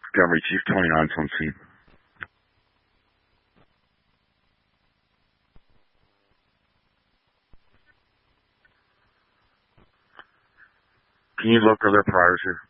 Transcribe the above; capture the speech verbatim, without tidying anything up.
Discovery Chief twenty-nine's on scene. Can you look, are there priors here?